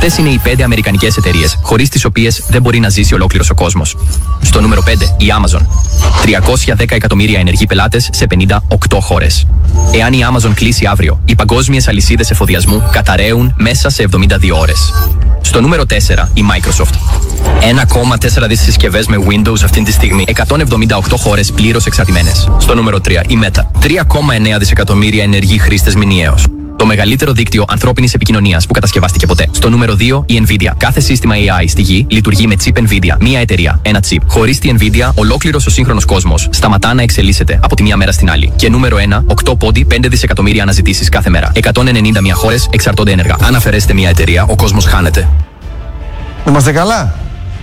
Αυτές είναι οι 5 αμερικανικές εταιρείες, χωρίς τις οποίες δεν μπορεί να ζήσει ολόκληρος ο κόσμος. Στο νούμερο 5, η Amazon. 310 εκατομμύρια ενεργοί πελάτες σε 58 χώρες. Εάν η Amazon κλείσει αύριο, οι παγκόσμιες αλυσίδες εφοδιασμού καταραίουν μέσα σε 72 ώρες. Στο νούμερο 4, η Microsoft. 1,4 δις συσκευές με Windows αυτή τη στιγμή, 178 χώρες πλήρως εξαρτημένες. Στο νούμερο 3, η Meta. 3,9 δισεκατομμύρια ενεργοί χρήστες μηνιαίως. Το μεγαλύτερο δίκτυο ανθρώπινης επικοινωνίας που κατασκευάστηκε ποτέ. Στο νούμερο 2, η Nvidia. Κάθε σύστημα AI στη γη λειτουργεί με chip Nvidia. Μία εταιρεία, ένα chip. Χωρίς τη Nvidia, ολόκληρος ο σύγχρονος κόσμος σταματά να εξελίσσεται από τη μία μέρα στην άλλη. Και νούμερο 1, 8 πόντι, 5 δισεκατομμύρια αναζητήσεις κάθε μέρα. 191 χώρες εξαρτώνται ενεργά. Αν αφαιρέσετε μία εταιρεία, ο κόσμος χάνεται. Είμαστε καλά.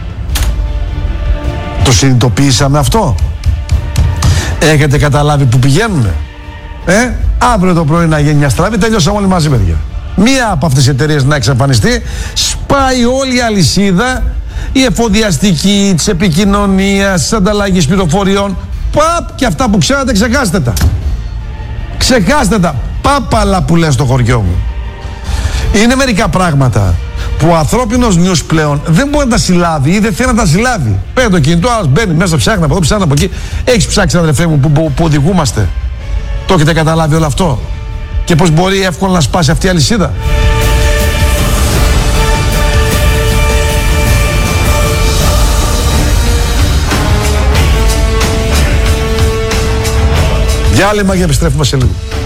Το συνειδητοποιήσαμε αυτό. Έχετε καταλάβει που πηγαίνουμε? Αύριο το πρωί να γίνει μια στραβή, τελειώσαμε όλοι μαζί, παιδιά. Μία από αυτές τις εταιρείες να εξαφανιστεί, σπάει όλη η αλυσίδα, η εφοδιαστική, της επικοινωνίας, της ανταλλαγής πληροφοριών. Παπ, και αυτά που ξέρατε, ξεχάστε τα. Ξεχάστε τα. Πάπαλα που λένε στο χωριό μου. Είναι μερικά πράγματα που ο ανθρώπινος νιούς πλέον δεν μπορεί να τα συλλάβει ή δεν θέλει να τα συλλάβει. Παίρνει το κινητό, άλλος μπαίνει μέσα, ψάχνει από εδώ, ψάχνει από εκεί. Έχεις ψάξει, αδελφέ μου, που οδηγούμαστε? Το έχετε καταλάβει όλο αυτό? Και πώς μπορεί εύκολα να σπάσει αυτή η αλυσίδα? Διάλειμμα και επιστρέφουμε σε λίγο.